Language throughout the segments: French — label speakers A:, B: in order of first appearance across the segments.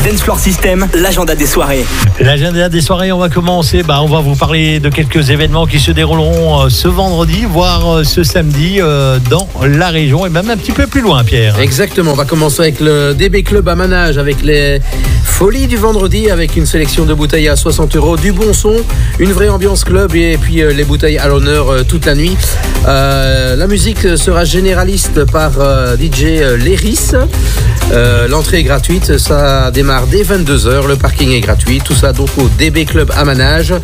A: Dancefloor System, l'agenda des soirées.
B: L'agenda des soirées, on va commencer. On va vous parler de quelques événements qui se dérouleront ce vendredi, voire ce samedi dans la région et même un petit peu plus loin, Pierre.
C: Exactement, on va commencer avec le DB Club à Manage, avec les folies du vendredi, avec une sélection de bouteilles à 60 €, du bon son, une vraie ambiance club et puis les bouteilles à l'honneur toute la nuit. La musique sera généraliste par DJ Léris. L'entrée est gratuite, ça démarre dès 22h, le parking est gratuit, tout ça donc au DB Club à Manage.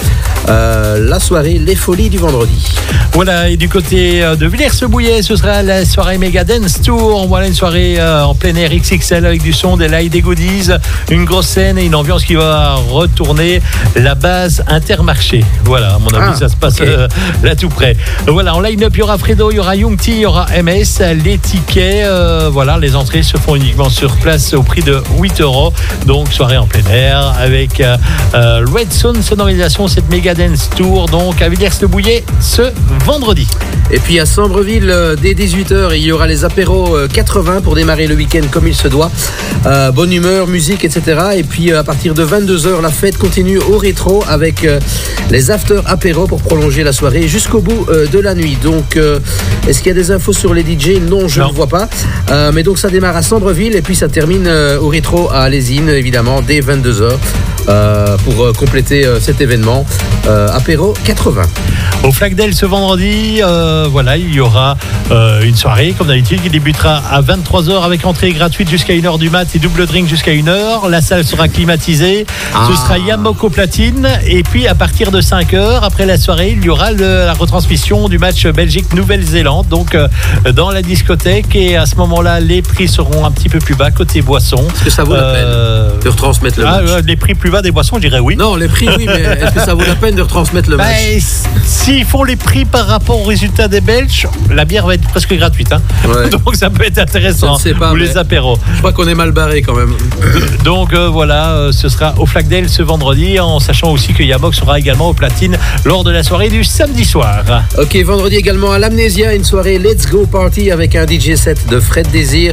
C: La soirée Les Folies du vendredi.
B: Voilà, et du côté de Villers-Bouillet, ce sera la soirée Mega Dance Tour. Voilà, une soirée en plein air XXL avec du son, des lights, des goodies, une grosse scène et une ambiance qui va retourner la base Intermarché. Voilà, à mon avis, ça se passe là tout près. Voilà, en line-up, il y aura Fredo, il y aura Young T, il y aura MS. Les tickets, voilà, les entrées se font uniquement sur place au prix de 8 €. Donc, soirée en plein air avec Red Zone sonorisation, cette Mega Dance Tour, donc à Villers-le-Bouillet ce vendredi.
C: Et puis à Sambreville, dès 18h, il y aura les apéros 80 pour démarrer le week-end comme il se doit. Bonne humeur, musique, etc. Et puis à partir de 22h, la fête continue au rétro avec les after apéros pour prolonger la soirée jusqu'au bout de la nuit. Donc, est-ce qu'il y a des infos sur les DJ ? Non, je ne vois pas. Mais donc ça démarre à Sambreville et puis ça termine au rétro à Lésine, évidemment, dès 22h. Pour compléter cet événement apéro 80.
B: Au Flac d'El ce vendredi, voilà, il y aura une soirée comme d'habitude qui débutera à 23h avec entrée gratuite jusqu'à 1h du mat et double drink jusqu'à 1h. La salle sera climatisée. Ce sera Yamok au platine. Et puis à partir de 5h, après la soirée, il y aura la retransmission du match Belgique-Nouvelle-Zélande, donc dans la discothèque. Et à ce moment-là, les prix seront un petit peu plus bas côté boissons.
C: Est-ce que ça vaut la peine de retransmettre le match ?
B: Les prix plus bas des boissons, je dirais oui.
C: Non, les prix oui, mais est-ce que ça vaut la peine de retransmettre le match ?
B: S'ils font les prix par rapport au résultat des Belges, la bière va être presque gratuite.
C: Ouais.
B: Donc ça peut être intéressant.
C: Je ne sais pas,
B: ou les apéros.
C: Je crois qu'on est mal barré quand même.
B: Donc voilà, ce sera au Flac d'El ce vendredi, en sachant aussi que Yamok sera également au platine lors de la soirée du samedi soir.
C: Ok, vendredi également à l'Amnésia, une soirée Let's Go Party avec un DJ set de Fred Désir.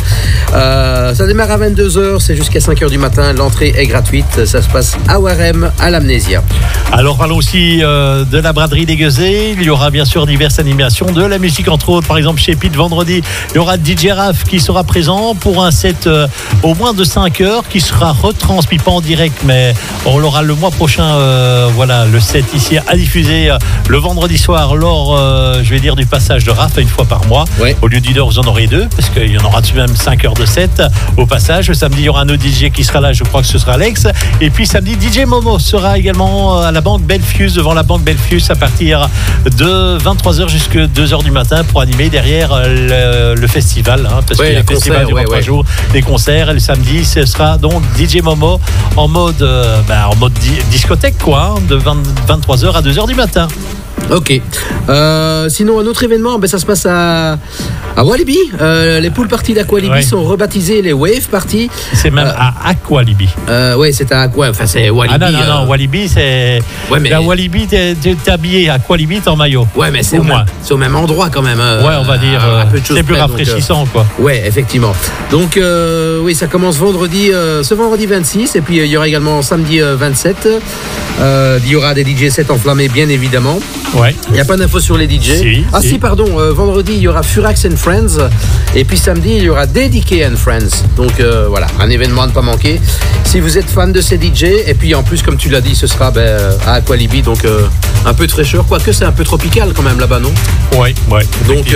C: Ça démarre à 22h, c'est jusqu'à 5h du matin. L'entrée est gratuite. Ça se passe à Warem, à l'Amnésia.
B: Alors parlons aussi de la braderie des Gueusets. Il y aura bien sûr diverses animations, de la musique entre autres. Par exemple chez Pete vendredi, il y aura DJ Raph qui sera présent pour un set au moins de 5 heures qui sera retransmis pas en direct, mais on l'aura le mois prochain. Voilà, le set ici à diffuser le vendredi soir lors, je vais dire, du passage de Raph une fois par mois.
C: Ouais.
B: Au lieu d'une heure, vous en aurez deux, parce qu'il y en aura tout de même 5 heures de set au passage. Le samedi, il y aura un autre DJ qui sera là, je crois que ce sera Alex. Et puis samedi, DJ Momo sera également à la banque Belfius, devant la banque Belfius, à partir de 23h jusqu'à 2h du matin pour animer derrière le festival, parce qu'il y a un festival durant 3 jours, des concerts. Et le samedi, ce sera donc DJ Momo en mode discothèque, de 23h à 2h du matin.
C: Ok. Sinon, un autre événement, ça se passe à Walibi. Les pool parties d'Aqualibi sont rebaptisées les Wave Party.
B: C'est même à Aqualibi.
C: Oui, c'est à Aqua. Enfin, c'est Walibi.
B: Non, Walibi, c'est.
C: Ouais, mais.
B: À Walibi, t'es habillé. À Aqualibi, t'es en maillot.
C: Ouais, mais c'est au même endroit quand même.
B: On va dire.
C: Un peu de choses
B: c'est plus
C: près,
B: rafraîchissant,
C: donc,
B: quoi.
C: Ouais, effectivement. Donc, oui, ça commence ce vendredi 26. Et puis, il y aura également samedi 27. Il y aura des DJ sets enflammés, bien évidemment.
B: Ouais.
C: Il n'y a pas d'infos sur les DJ. Si, pardon. Vendredi, il y aura Furax and Friends. Et puis samedi, il y aura Dediqué and Friends. Donc voilà, un événement à ne pas manquer. Si vous êtes fan de ces DJ, et puis en plus, comme tu l'as dit, ce sera à Aqualibi. Donc un peu de fraîcheur. Quoique c'est un peu tropical quand même là-bas, non ?
B: Ouais.
C: Donc,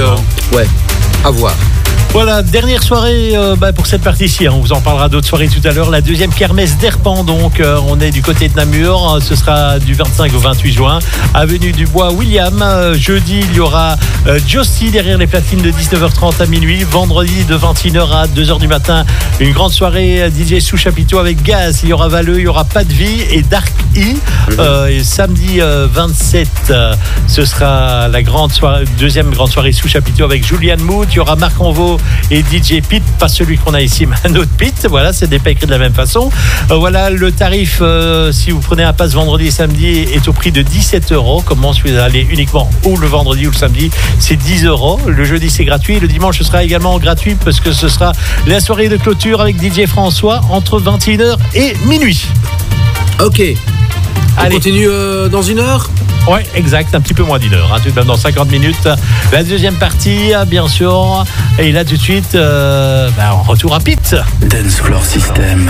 C: à voir.
B: Voilà, dernière soirée pour cette partie-ci. On vous en parlera d'autres soirées tout à l'heure. La deuxième kermesse d'Erpan, donc on est du côté de Namur. Ce sera du 25 au 28 juin. Avenue du Bois William. Jeudi, il y aura Josty derrière les platines de 19h30 à minuit. Vendredi, de 21h à 2h du matin. Une grande soirée DJ sous chapiteau avec Gaz. Il y aura Valeux, il y aura Pas de Vie et Dark E. Et samedi 27, ce sera la deuxième grande soirée sous chapiteau avec Julian Mood. Il y aura Marc Envo Nouveau et DJ Pete, pas celui qu'on a ici, mais un autre Pete. Voilà, c'est pas écrit de la même façon. Voilà, le tarif, si vous prenez un pass vendredi et samedi, est au prix de 17 €. Comment si vous allez uniquement ou le vendredi ou le samedi, c'est 10 €. Le jeudi, c'est gratuit. Le dimanche, ce sera également gratuit parce que ce sera la soirée de clôture avec DJ François entre 21h et minuit.
C: Ok. On
B: Allez.
C: continue dans 1 heure.
B: Ouais, exact, un petit peu moins d'1 heure, tout de même dans 50 minutes. La deuxième partie, bien sûr. Et là, tout de suite, en retour à Pete.
A: Dance Floor System.